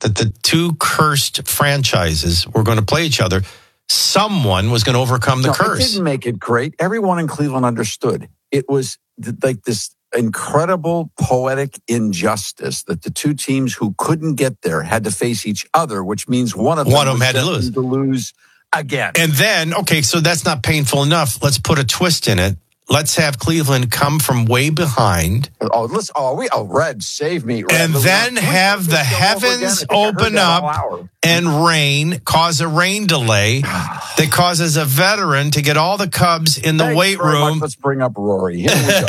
that the two cursed franchises were going to play each other, someone was going to overcome the curse. It didn't make it great. Everyone in Cleveland understood. It was like this incredible poetic injustice that the two teams who couldn't get there had to face each other, which means one of them had to lose again. And then, okay, so that's not painful enough. Let's put a twist in it. Let's have Cleveland come from way behind. Red, save me. Red, and then have the heavens open up and rain, cause a rain delay that causes a veteran to get all the Cubs in the weight room. Let's bring up Rory. Here we go.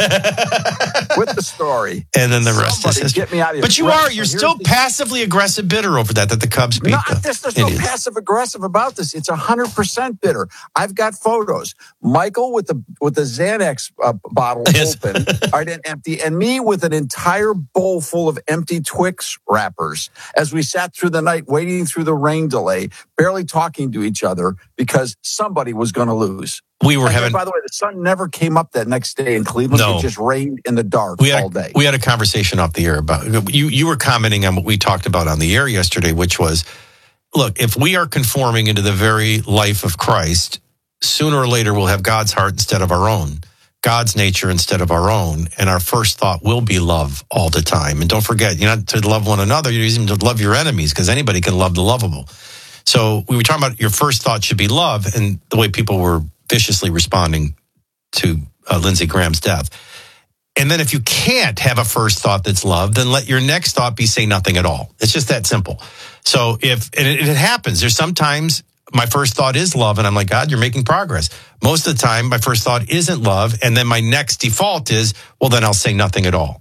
With the story. And then the rest is history. Get me out of here. But you're still passively aggressive bitter over that the Cubs beat There's no passive aggressive about this. It's 100% bitter. I've got photos. Michael with the Xanax bottle open, and empty, and me with an entire bowl full of empty Twix wrappers as we sat through the night waiting through the rain delay, barely talking to each other because somebody was going to lose. By the way, the sun never came up that next day in Cleveland. It just rained in the dark all day. We had a conversation off the air about you were commenting on what we talked about on the air yesterday, which was, look, if we are conforming into the very life of Christ, sooner or later we'll have God's heart instead of our own. God's nature instead of our own, and our first thought will be love all the time. And don't forget, you're not to love one another, you're even to love your enemies, because anybody can love the lovable. So we were talking about your first thought should be love, and the way people were viciously responding to Lindsey Graham's death. And then if you can't have a first thought that's love, then let your next thought be say nothing at all. It's just that simple. So and it happens, there's sometimes my first thought is love, and I'm like, God, you're making progress. Most of the time, my first thought isn't love, and then my next default is, well, then I'll say nothing at all.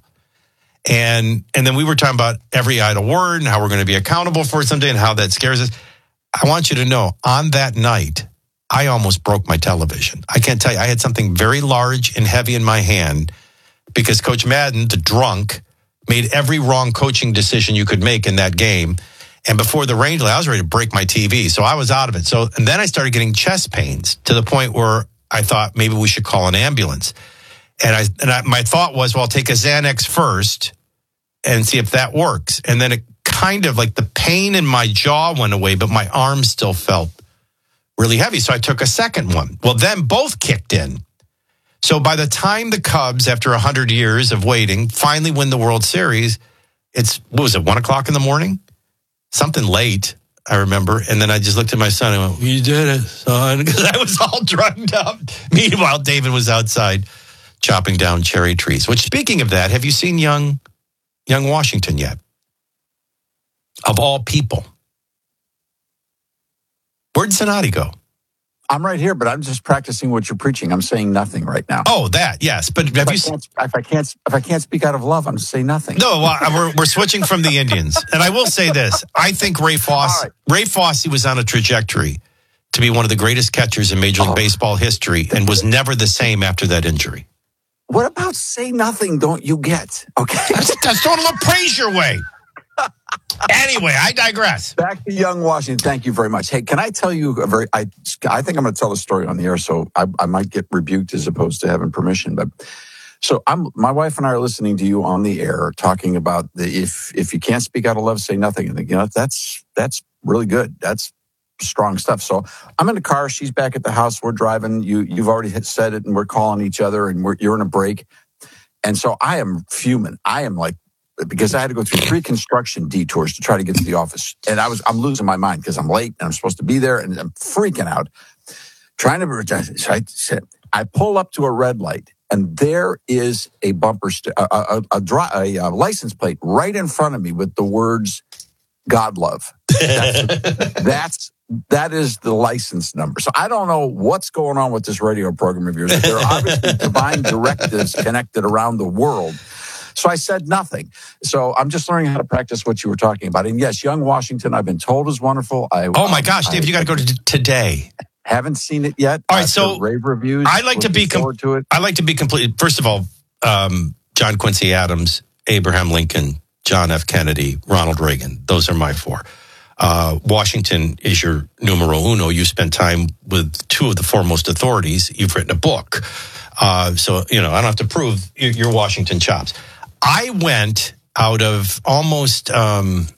And then we were talking about every idle word and how we're going to be accountable for it someday and how that scares us. I want you to know, on that night, I almost broke my television. I can't tell you, I had something very large and heavy in my hand because Coach Madden, the drunk, made every wrong coaching decision you could make in that game. And before the rain delay, I was ready to break my TV. So I was out of it. And then I started getting chest pains to the point where I thought maybe we should call an ambulance. And my thought was, well, I'll take a Xanax first and see if that works. And then it kind of like the pain in my jaw went away, but my arm still felt really heavy. So I took a second one. Well, then both kicked in. So by the time the Cubs, after 100 years of waiting, finally win the World Series, it's, 1 o'clock in the morning? Something late, I remember. And then I just looked at my son and went, you did it, son, because I was all drugged up. Meanwhile, David was outside chopping down cherry trees. Which, speaking of that, have you seen young Washington yet? Of all people. Where'd Zanotti go? I'm right here, but I'm just practicing what you're preaching. I'm saying nothing right now. Oh, that, yes. But if I can't speak out of love, I'm saying nothing. No, well, we're switching from the Indians. And I will say this. I think Ray Fosse was on a trajectory to be one of the greatest catchers in Major League Baseball history and was never the same after that injury. What about say nothing don't you get? Okay. That's throwing a little praise your way. Anyway, I digress. Back to young Washington. Thank you very much. Hey, can I tell you I think I'm going to tell a story on the air, so I might get rebuked as opposed to having permission. But so my wife and I are listening to you on the air talking about if you can't speak out of love, say nothing. And that's really good. That's strong stuff. So I'm in the car. She's back at the house. We're driving. You've already said it, and we're calling each other, and you're in a break. And so I am fuming. I am like, because I had to go through 3 construction detours to try to get to the office. And I'm losing my mind because I'm late and I'm supposed to be there and I'm freaking out. Trying to, I pull up to a red light and there is a bumper, a license plate right in front of me with the words, God love. That is the license number. So I don't know what's going on with this radio program of yours. But there are obviously divine directives connected around the world. So I said nothing. So I'm just learning how to practice what you were talking about. And yes, young Washington, I've been told is wonderful. Oh my gosh, David, you got to go to today. Haven't seen it yet. All right, so rave reviews. I like to be complete. First of all, John Quincy Adams, Abraham Lincoln, John F. Kennedy, Ronald Reagan. Those are my 4. Washington is your numero uno. You spent time with 2 of the foremost authorities. You've written a book. So, I don't have to prove your Washington chops. I went out of almost